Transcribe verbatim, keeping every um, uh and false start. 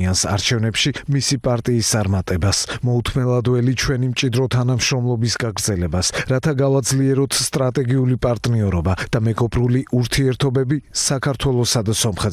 ადამიანს არჩევნებში მისი პარტიის წარმატებას, მოუთმელადველი ჩვენი მჭიდრო თანამშრომლობის გაგრძელებას, რათა გავაძლიეროთ სტრატეგიული პარტნიორობა და მეგობრული ურთიერთობები საქართველოსა და სომხეთს